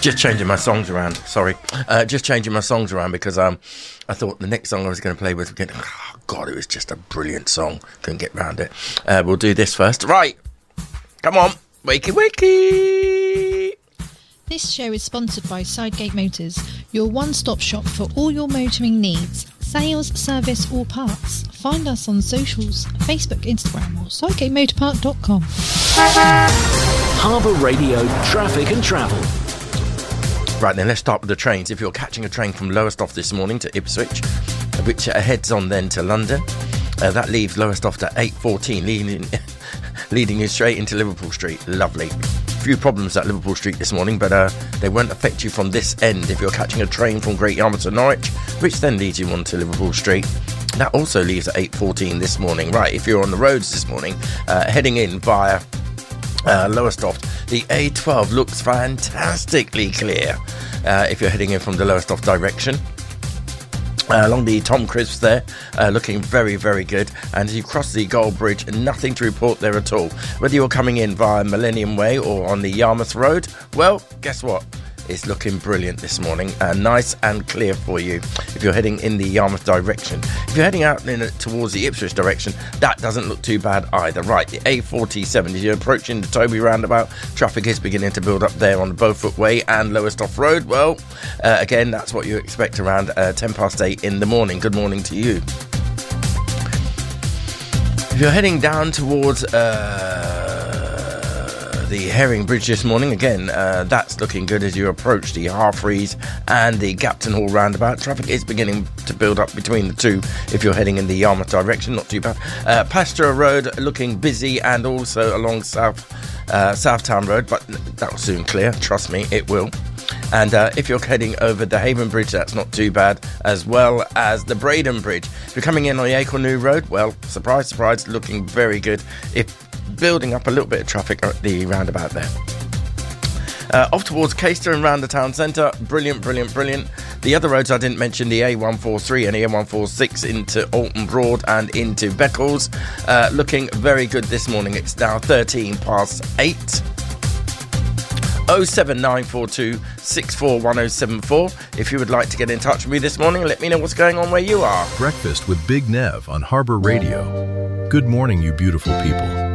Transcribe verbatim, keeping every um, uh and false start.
Just changing my songs around. Sorry, uh, just changing my songs around because um, I thought the next song I was going to play was getting. Oh God, it was just a brilliant song. Couldn't get round it. Uh, we'll do this first. Right, come on, wakey wakey. This show is sponsored by Sidegate Motors, your one-stop shop for all your motoring needs, sales, service or parts. Find us on socials, Facebook, Instagram or sidegate motor park dot com. Harbour Radio Traffic and Travel. Right then, let's start with the trains. If you're catching a train from Lowestoft this morning to Ipswich, which uh, heads on then to London, uh, that leaves Lowestoft at eight fourteen, leading, leading you straight into Liverpool Street. Lovely. Few problems at Liverpool Street this morning, but uh, they won't affect you from this end if you're catching a train from Great Yarmouth to Norwich, which then leads you on to Liverpool Street. That also leaves at eight fourteen this morning. Right, if you're on the roads this morning, uh, heading in via uh, Lowestoft, the A twelve looks fantastically clear uh, if you're heading in from the Lowestoft direction. Uh, along the Tom Crisps there, uh, looking very, very good. And as you cross the Gold Bridge, nothing to report there at all. Whether you're coming in via Millennium Way or on the Yarmouth Road, well, guess what? It's looking brilliant this morning. Uh, nice and clear for you if you're heading in the Yarmouth direction. If you're heading out in, towards the Ipswich direction, that doesn't look too bad either. Right, the A forty-seven, as you're approaching the Toby roundabout, traffic is beginning to build up there on the Beaufort Way and Lowestoft Road. Well, uh, again, that's what you expect around uh, ten past eight in the morning. Good morning to you. If you're heading down towards Uh, the Herring Bridge this morning, again, uh, that's looking good as you approach the Harfreys and the Gapton Hall roundabout. Traffic is beginning to build up between the two if you're heading in the Yarmouth direction, not too bad. Uh, Pasture Road looking busy, and also along South uh, Southtown Road, but that will soon clear, trust me, it will. And uh, if you're heading over the Haven Bridge, that's not too bad, as well as the Braden Bridge. If you're coming in on the Acorn Road, well, surprise, surprise, looking very good. If building up a little bit of traffic at the roundabout there. Uh, off towards Caister and round the town centre. Brilliant, brilliant, brilliant. The other roads I didn't mention, the A one forty-three and the A one forty-six into Alton Broad and into Beccles. Uh, looking very good this morning. It's now thirteen past eight. oh seven nine four two six four one oh seven four. If you would like to get in touch with me this morning, let me know what's going on where you are. Breakfast with Big Nev on Harbour Radio. Good morning, you beautiful people.